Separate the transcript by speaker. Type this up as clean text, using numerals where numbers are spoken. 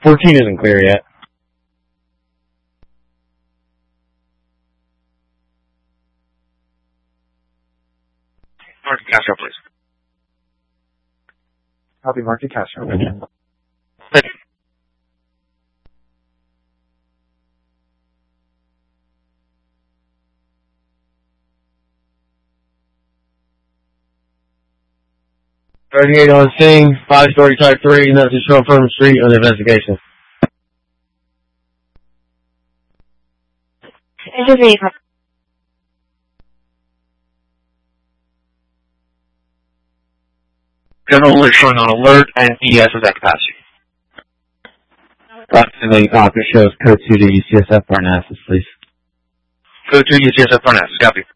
Speaker 1: 14 isn't clear yet.
Speaker 2: Market Castro, please.
Speaker 3: Copy, Market Castro.
Speaker 2: Thank you.
Speaker 1: .38 on scene, 5-story type 3, nothing shown from the street on the investigation.
Speaker 2: General alert showing on alert and ES is at capacity.
Speaker 1: Approximately copy shows code 2 to UCSF Parnassus, please.
Speaker 2: Code 2 UCSF Parnassus, copy.